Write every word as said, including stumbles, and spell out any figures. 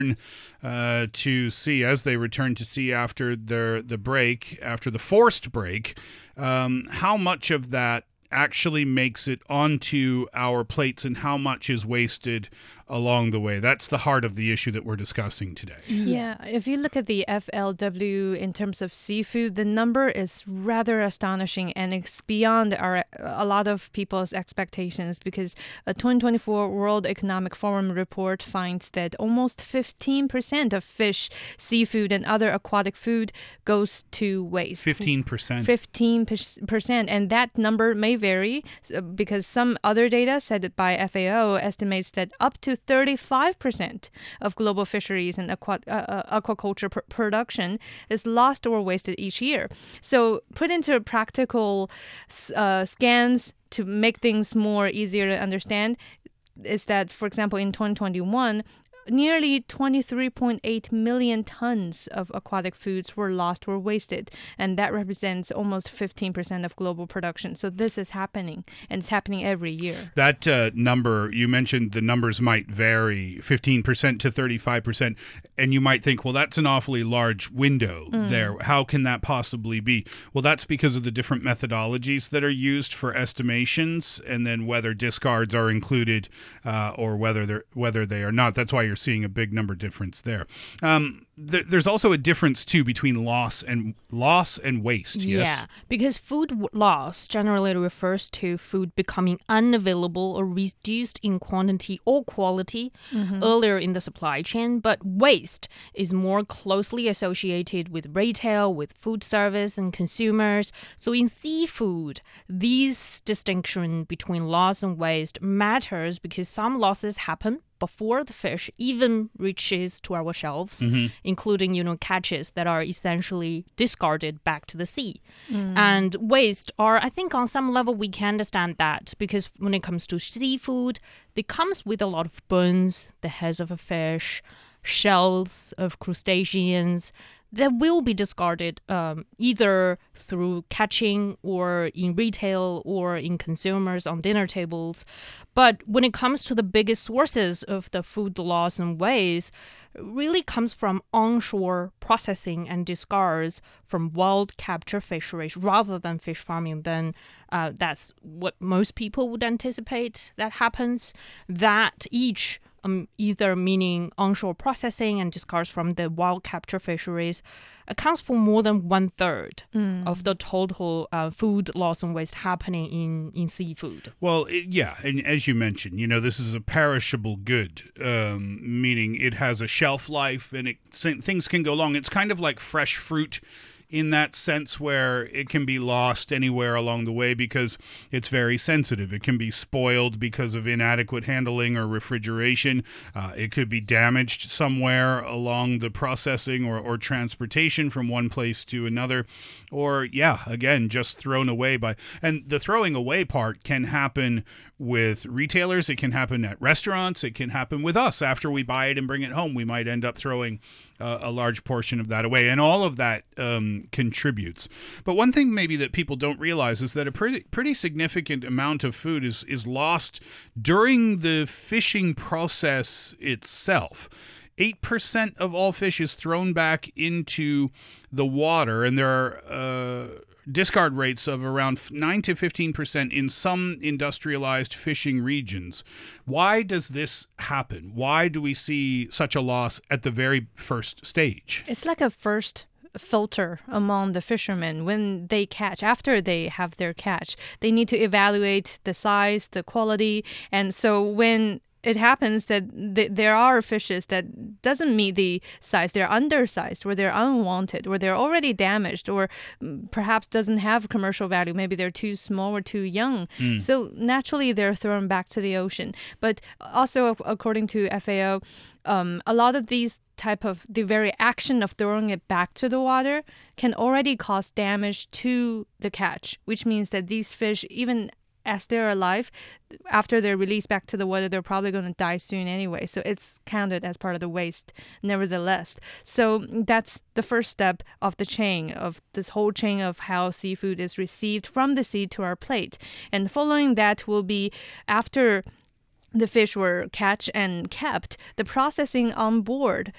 uh, to sea, as they return to sea after their the break, after the forced break, um, how much of that actually makes it onto our plates and how much is wasted along the way? That's the heart of the issue that we're discussing today. Yeah, if you look at the F L W in terms of seafood, the number is rather astonishing and it's beyond our a lot of people's expectations, because a twenty twenty-four World Economic Forum report finds that almost fifteen percent of fish, seafood, and other aquatic food goes to waste. fifteen percent. fifteen percent. And that number may vary because some other data said by F A O estimates that up to thirty-five percent of global fisheries and aqua, uh, aquaculture pr- production is lost or wasted each year. So put into practical uh, scans to make things more easier to understand is that, for example, in twenty twenty-one, nearly twenty-three point eight million tons of aquatic foods were lost or wasted, and that represents almost fifteen percent of global production. So this is happening, and it's happening every year. That uh, number, you mentioned the numbers might vary, fifteen percent to thirty-five percent, and you might think, well, that's an awfully large window mm. there. How can that possibly be? Well, that's because of the different methodologies that are used for estimations, and then whether discards are included uh, or whether they're whether they are not. That's why you're seeing a big number difference there. Um, th- there's also a difference too between loss and loss and waste. Yes? Yeah, because food w- loss generally refers to food becoming unavailable or reduced in quantity or quality mm-hmm. earlier in the supply chain. But waste is more closely associated with retail, with food service and consumers. So in seafood, these distinction between loss and waste matters because some losses happen before the fish even reaches to our shelves, mm-hmm. including, you know, catches that are essentially discarded back to the sea. Mm. And waste are, I think on some level we can understand that, because when it comes to seafood, it comes with a lot of bones, the heads of a fish, shells of crustaceans, that will be discarded um, either through catching or in retail or in consumers on dinner tables. But when it comes to the biggest sources of the food loss and waste, it really comes from onshore processing and discards from wild capture fisheries rather than fish farming. Then uh, that's what most people would anticipate that happens. That each Um, either meaning onshore processing and discards from the wild capture fisheries, accounts for more than one third mm. of the total uh, food loss and waste happening in, in seafood. Well, it, yeah, and as you mentioned, you know, this is a perishable good, um, meaning it has a shelf life and it, things can go long. It's kind of like fresh fruit in that sense, where it can be lost anywhere along the way because it's very sensitive. It can be spoiled because of inadequate handling or refrigeration. Uh, it could be damaged somewhere along the processing or, or transportation from one place to another. Or, yeah, again, just thrown away by... And the throwing away part can happen with retailers. It can happen at restaurants. It can happen with us. After we buy it and bring it home, we might end up throwing uh, a large portion of that away. And all of that um, contributes. But one thing maybe that people don't realize is that a pretty, pretty significant amount of food is, is lost during the fishing process itself. eight percent of all fish is thrown back into the water, and there are uh, discard rates of around nine to fifteen percent in some industrialized fishing regions. Why does this happen? Why do we see such a loss at the very first stage? It's like a first filter among the fishermen when they catch. After they have their catch, they need to evaluate the size, the quality, and so when it happens that th- there are fishes that doesn't meet the size, they're undersized, or they're unwanted, or they're already damaged, or perhaps doesn't have commercial value. Maybe they're too small or too young. Mm. So naturally, they're thrown back to the ocean. But also, according to F A O, um, a lot of these type of, the very action of throwing it back to the water can already cause damage to the catch, which means that these fish, even as they're alive, after they're released back to the water, they're probably going to die soon anyway. So it's counted as part of the waste, nevertheless. So that's the first step of the chain, of this whole chain of how seafood is received from the sea to our plate. And following that will be, after the fish were catch and kept, the processing on board